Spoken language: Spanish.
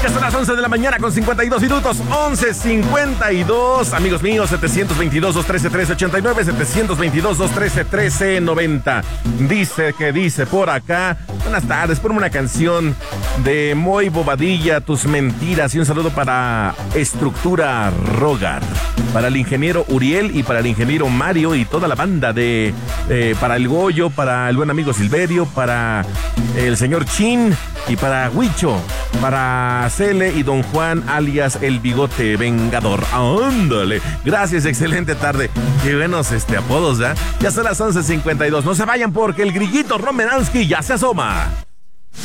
Ya son las 11 de la mañana con 52 minutos. 11:52. Amigos míos, 722-213-1389, 722-213-1390. Dice por acá. Buenas tardes, ponme una canción de Moy Bobadilla, Tus Mentiras. Y un saludo para Estructura Rogar, para el ingeniero Uriel y para el ingeniero Mario y toda la banda de para el Goyo, para el buen amigo Silverio, para el señor Chin y para Huicho, para Cele y don Juan alias el Bigote Vengador. ¡Ándale! Gracias, excelente tarde. Qué buenos apodos, ¿ya? Ya son las 11:52. No se vayan porque el grillito Romeransky ya se asoma.